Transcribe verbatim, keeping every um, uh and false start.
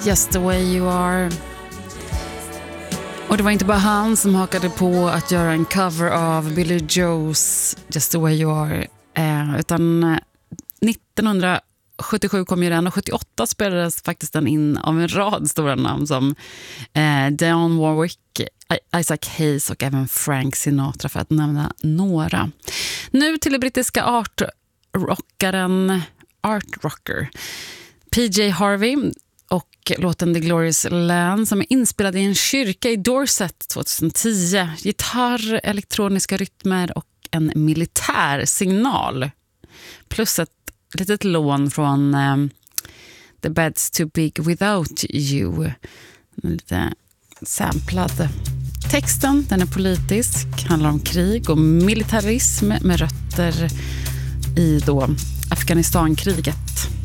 Just the way you are. Och det var inte bara han som hakade på att göra en cover av Billy Joes Just the way you are. Eh, utan nittonhundrasjuttiosju kom ju den, och sjuttioåtta spelades faktiskt den in av en rad stora namn som eh, Dionne Warwick, Isaac Hayes och även Frank Sinatra, för att nämna några. Nu till det brittiska art-rockaren Art Rocker P J Harvey och låten The Glorious Land, som är inspelad i en kyrka i Dorset tjugohundratio. Gitarr, elektroniska rytmer och en militär signal. Plus ett litet lån från um, The Bed's Too Big Without You. Lite samplad. Texten, den är politisk, handlar om krig och militarism med rötter i då Afghanistankriget.